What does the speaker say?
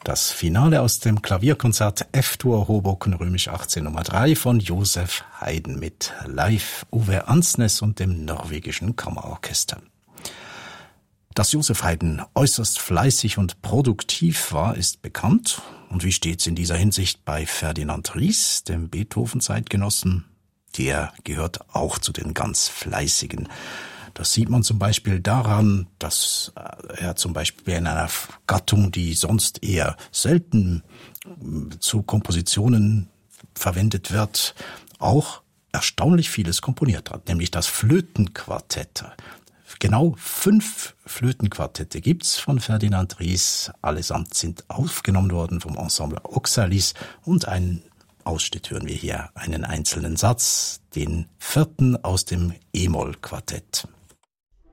Das Finale aus dem Klavierkonzert F-Dur Hoboken römisch 18 Nummer 3 von Josef Haydn mit Leif Ove Ansnes und dem norwegischen Kammerorchester. Dass Josef Haydn äußerst fleißig und produktiv war, ist bekannt. Und wie steht's in dieser Hinsicht bei Ferdinand Ries, dem Beethoven-Zeitgenossen? Der gehört auch zu den ganz Fleißigen. Das sieht man zum Beispiel daran, dass er zum Beispiel in einer Gattung, die sonst eher selten zu Kompositionen verwendet wird, auch erstaunlich vieles komponiert hat, nämlich das Flötenquartett. Genau 5 Flötenquartette gibt's von Ferdinand Ries. Allesamt sind aufgenommen worden vom Ensemble Oxalis und einen Ausschnitt hören wir hier, einen einzelnen Satz, den 4. aus dem E-Moll-Quartett.